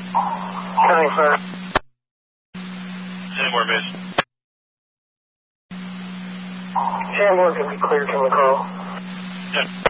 County Fire. Same more base. Ambulance can be cleared from the call. Yeah.